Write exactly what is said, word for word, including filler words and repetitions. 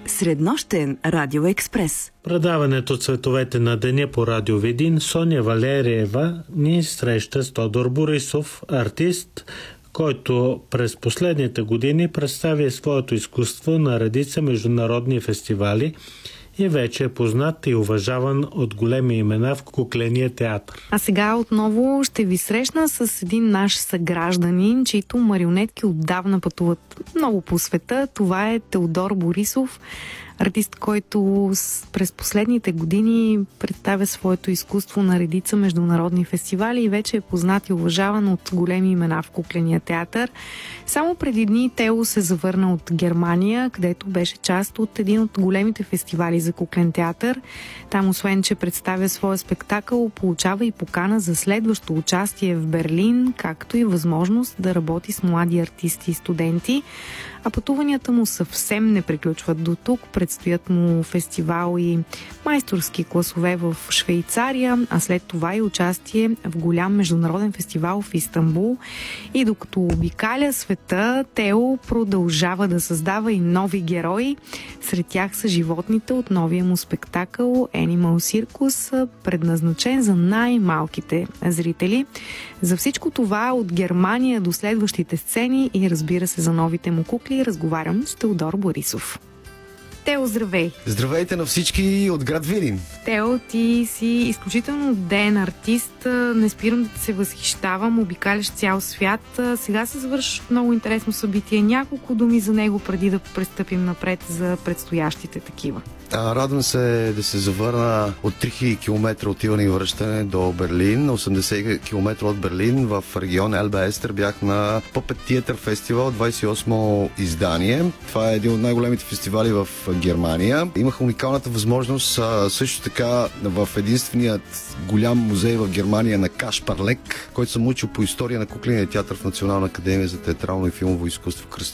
Среднощен радиоекспрес. Предаването "Цветовете на деня" по Радио Видин, Соня Валериева ни среща с Тодор Борисов, артист, който през последните години представя своето изкуство на редица международни фестивали и вече е познат и уважаван от големи имена в кукления театър. А сега отново ще ви срещна с един наш съгражданин, чието марионетки отдавна пътуват много по света. Това е Теодор Борисов, артист, който през последните години представя своето изкуство на редица международни фестивали и вече е познат и уважаван от големи имена в кукления театър. Само преди дни Тео се завърна от Германия, където беше част от един от големите фестивали за куклен театър. Там, освен че представя своя спектакъл, получава и покана за следващо участие в Берлин, както и възможност да работи с млади артисти и студенти. А пътуванията му съвсем не приключват до тук. Предстоят му фестивал и майсторски класове в Швейцария, а след това и участие в голям международен фестивал в Истанбул. И докато обикаля света, Тео продължава да създава и нови герои. Сред тях са животните от новия му спектакъл Animal Circus, предназначен за най-малките зрители. За всичко това от Германия до следващите сцени и, разбира се, за новите му кукли разговарям с Теодор Борисов. Тео, здравей! Здравейте на всички от град Видин! Тео, ти си изключително ден артист. Не спирам да се възхищавам, обикаляш цял свят. Сега се завърши много интересно събитие. Няколко думи за него, преди да пристъпим напред за предстоящите такива. А, радвам се да се завърна от три хиляди километра отиване и връщане до Берлин. осемдесет километра от Берлин в регион Елбе Естер бях на Puppet Theater Festival, двадесет и осмо издание. Това е един от най-големите фестивали в Германия. Имах уникалната възможност а, също така в единственият голям музей в Германия на Кашпар Лек, който съм учил по история на кукления театър в Национална академия за театрално и филмово изкуство